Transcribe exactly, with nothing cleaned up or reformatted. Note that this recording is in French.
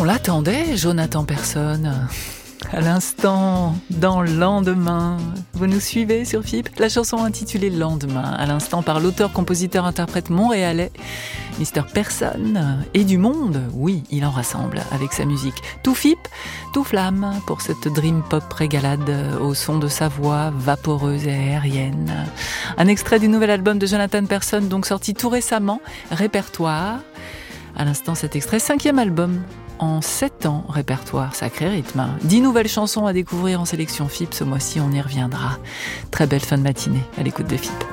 l'attendait, Jonathan Persson. À l'instant, dans Lendemain. Vous nous suivez sur F I P ? La chanson intitulée Lendemain, à l'instant par l'auteur-compositeur-interprète montréalais, Mister Persson. Et du monde, oui, il en rassemble avec sa musique. Tout F I P, tout flamme pour cette dream pop régalade au son de sa voix vaporeuse et aérienne. Un extrait du nouvel album de Jonathan Persson, donc sorti tout récemment, Répertoire. À l'instant, cet extrait, cinquième album en sept ans, Répertoire, sacré rythme. Dix nouvelles chansons à découvrir en sélection F I P, ce mois-ci on y reviendra. Très belle fin de matinée à l'écoute de F I P.